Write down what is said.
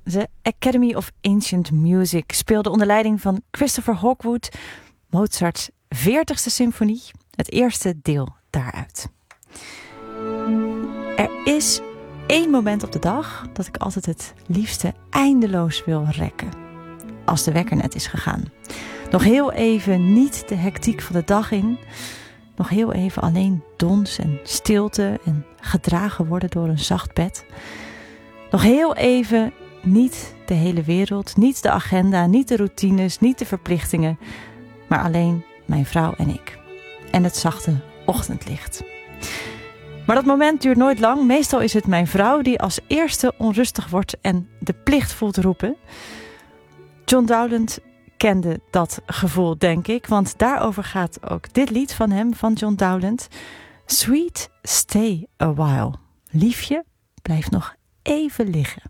De Academy of Ancient Music speelde onder leiding van Christopher Hawkwood Mozarts 40ste symfonie, het eerste deel daaruit. Er is één moment op de dag dat ik altijd het liefste eindeloos wil rekken. Als de wekker net is gegaan. Nog heel even niet de hectiek van de dag in. Nog heel even alleen dons en stilte en gedragen worden door een zacht bed. Nog heel even niet de hele wereld, niet de agenda, niet de routines, niet de verplichtingen. Maar alleen mijn vrouw en ik. En het zachte ochtendlicht. Maar dat moment duurt nooit lang. Meestal is het mijn vrouw die als eerste onrustig wordt en de plicht voelt roepen. John Dowland kende dat gevoel, denk ik. Want daarover gaat ook dit lied van hem, van John Dowland. Sweet, stay a while. Liefje, blijf nog even liggen.